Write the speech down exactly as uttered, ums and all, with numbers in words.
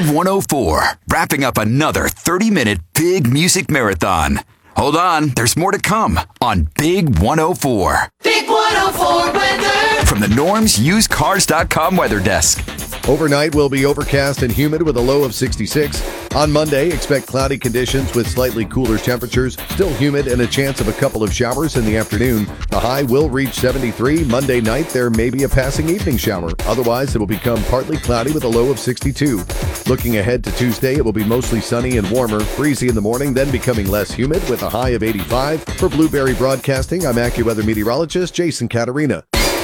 one oh four, wrapping up another thirty-minute big music marathon. Hold on, there's more to come on Big one oh four. Big one oh four weather. From the Norm's Used Cars dot com weather desk. Overnight will be overcast and humid with a low of sixty-six. On Monday, expect cloudy conditions with slightly cooler temperatures, still humid and a chance of a couple of showers in the afternoon. The high will reach seventy-three. Monday night, there may be a passing evening shower. Otherwise, it will become partly cloudy with a low of sixty-two. Looking ahead to Tuesday, it will be mostly sunny and warmer, breezy in the morning, then becoming less humid with a high of eighty-five. For Blueberry Broadcasting, I'm AccuWeather meteorologist Jason Caterina.